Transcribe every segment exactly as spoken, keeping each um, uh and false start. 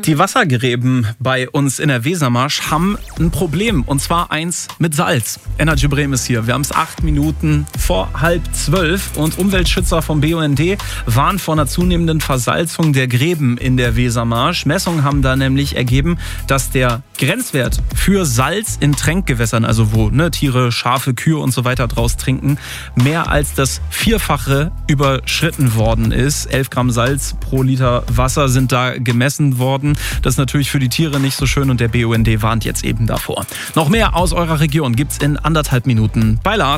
Die Wassergräben bei uns in der Wesermarsch haben ein Problem, und zwar eins mit Salz. Energy Bremen ist hier. Wir haben es acht Minuten vor halb zwölf und Umweltschützer vom B U N D warnen vor einer zunehmenden Versalzung der Gräben in der Wesermarsch. Messungen haben da nämlich ergeben, dass der Grenzwert für Salz in Tränkgewässern, also wo ne, Tiere, Schafe, Kühe und so weiter draus trinken, mehr als das Vierfache überschritten worden ist. elf Gramm Salz pro Liter Wasser sind da gemessen worden. Das ist natürlich für die Tiere nicht so schön und der B U N D warnt jetzt eben davor. Noch mehr aus eurer Region gibt's in anderthalb Minuten bei Lars.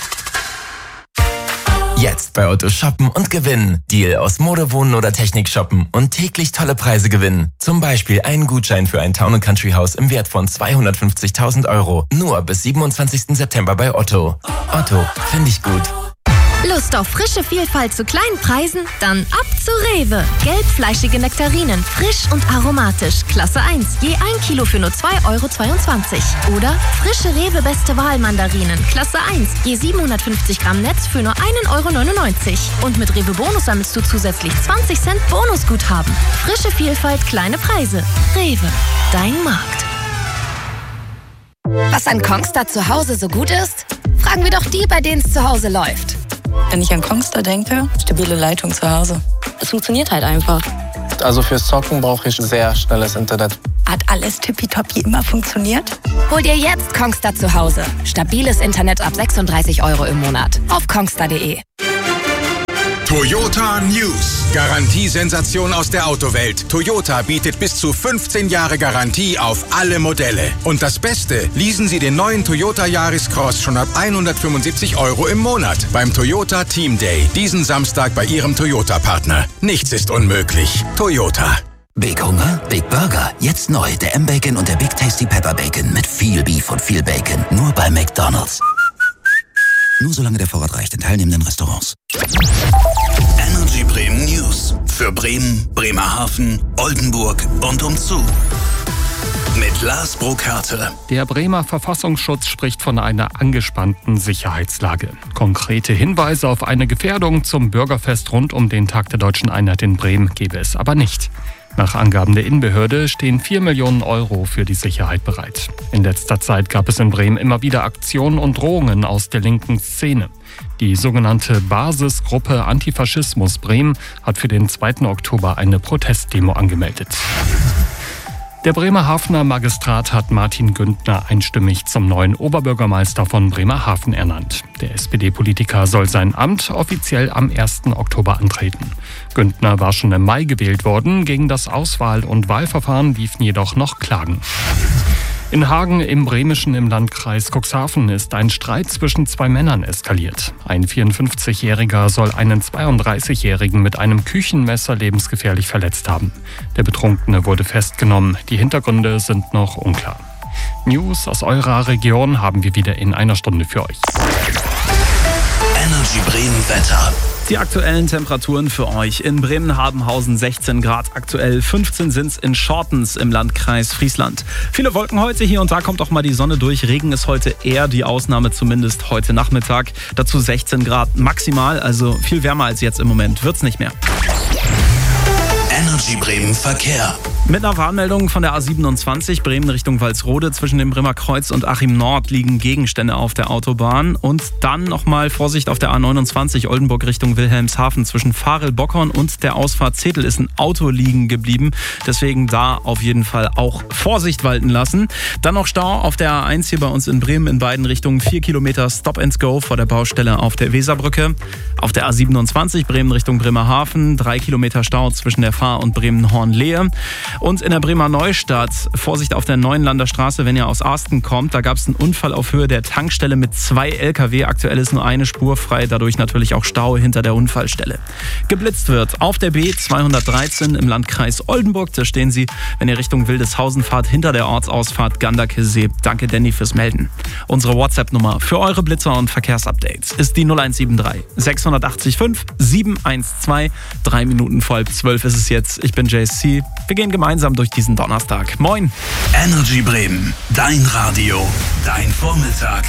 Jetzt bei Otto shoppen und gewinnen. Deal aus Mode, Wohnen oder Technik shoppen und täglich tolle Preise gewinnen. Zum Beispiel einen Gutschein für ein Town and Country Haus im Wert von zweihundertfünfzigtausend Euro. Nur bis siebenundzwanzigsten September bei Otto. Otto, finde ich gut. Lust auf frische Vielfalt zu kleinen Preisen? Dann ab zu Rewe. Gelbfleischige Nektarinen, frisch und aromatisch. Klasse eins, je ein Kilo für nur zwei Euro zweiundzwanzig. Oder frische Rewe Beste Wahl Mandarinen, Klasse eins, je siebenhundertfünfzig Gramm Netz für nur ein Euro neunundneunzig. Und mit Rewe Bonus sammelst du zusätzlich zwanzig Cent Bonusguthaben. Frische Vielfalt, kleine Preise. Rewe, dein Markt. Was an Kongstar zu Hause so gut ist? Fragen wir doch die, bei denen es zu Hause läuft. Wenn ich an Kongstar denke, stabile Leitung zu Hause. Es funktioniert halt einfach. Also fürs Zocken brauche ich sehr schnelles Internet. Hat alles tippitoppi immer funktioniert? Hol dir jetzt Kongstar zu Hause. Stabiles Internet ab sechsunddreißig Euro im Monat. Auf kongstar punkt de. Toyota News. Garantiesensation aus der Autowelt. Toyota bietet bis zu fünfzehn Jahre Garantie auf alle Modelle. Und das Beste, leasen Sie den neuen Toyota Yaris Cross schon ab hundertfünfundsiebzig Euro im Monat beim Toyota Team Day. Diesen Samstag bei Ihrem Toyota-Partner. Nichts ist unmöglich. Toyota. Big Hunger? Big Burger. Jetzt neu. Der M-Bacon und der Big Tasty Pepper Bacon. Mit viel Beef und viel Bacon. Nur bei McDonald's. Nur solange der Vorrat reicht in teilnehmenden Restaurants. Energy Bremen News. Für Bremen, Bremerhaven, Oldenburg und umzu. Mit Lars Burkhardt. Der Bremer Verfassungsschutz spricht von einer angespannten Sicherheitslage. Konkrete Hinweise auf eine Gefährdung zum Bürgerfest rund um den Tag der Deutschen Einheit in Bremen gebe es aber nicht. Nach Angaben der Innenbehörde stehen vier Millionen Euro für die Sicherheit bereit. In letzter Zeit gab es in Bremen immer wieder Aktionen und Drohungen aus der linken Szene. Die sogenannte Basisgruppe Antifaschismus Bremen hat für den zweiten Oktober eine Protestdemo angemeldet. Der Bremerhavener Magistrat hat Martin Güntner einstimmig zum neuen Oberbürgermeister von Bremerhaven ernannt. Der S P D-Politiker soll sein Amt offiziell am ersten Oktober antreten. Güntner war schon im Mai gewählt worden, gegen das Auswahl- und Wahlverfahren liefen jedoch noch Klagen. In Hagen im Bremischen im Landkreis Cuxhaven ist ein Streit zwischen zwei Männern eskaliert. Ein vierundfünfzigjähriger soll einen zweiunddreißigjährigen mit einem Küchenmesser lebensgefährlich verletzt haben. Der Betrunkene wurde festgenommen. Die Hintergründe sind noch unklar. News aus eurer Region haben wir wieder in einer Stunde für euch. Energy Bremen Wetter. Die aktuellen Temperaturen für euch. In Bremen-Habenhausen sechzehn Grad aktuell, fünfzehn sind's in Schortens im Landkreis Friesland. Viele Wolken heute, hier und da kommt auch mal die Sonne durch. Regen ist heute eher die Ausnahme, zumindest heute Nachmittag. Dazu sechzehn Grad maximal, also viel wärmer als jetzt im Moment. Wird's nicht mehr. Energy Bremen Verkehr. Mit einer Warnmeldung von der A siebenundzwanzig Bremen Richtung Walsrode. Zwischen dem Bremer Kreuz und Achim Nord liegen Gegenstände auf der Autobahn. Und dann nochmal Vorsicht auf der A neunundzwanzig Oldenburg Richtung Wilhelmshaven. Zwischen Farel-Bockhorn und der Ausfahrt Zetel ist ein Auto liegen geblieben. Deswegen da auf jeden Fall auch Vorsicht walten lassen. Dann noch Stau auf der A eins hier bei uns in Bremen in beiden Richtungen. Vier Kilometer Stop and Go vor der Baustelle auf der Weserbrücke. Auf der A siebenundzwanzig Bremen Richtung Bremerhaven. Drei Kilometer Stau zwischen der Fahr- und Bremen-Hornlehe. Und in der Bremer Neustadt, Vorsicht auf der Neuenlander Straße, wenn ihr aus Arsten kommt. Da gab es einen Unfall auf Höhe der Tankstelle mit zwei L K W. Aktuell ist nur eine Spur frei, dadurch natürlich auch Stau hinter der Unfallstelle. Geblitzt wird auf der B zweihundertdreizehn im Landkreis Oldenburg. Da stehen sie, wenn ihr Richtung Wildeshausen fahrt, hinter der Ortsausfahrt Ganderkesee. Danke, Danny, fürs Melden. Unsere WhatsApp-Nummer für eure Blitzer und Verkehrsupdates ist die null eins sieben drei sechs acht fünf sieben eins zwei. Drei Minuten vor halb zwölf ist es jetzt. Ich bin J C. Wir gehen gemeinsam durch diesen Donnerstag. Moin! Energy Bremen, dein Radio, dein Vormittag.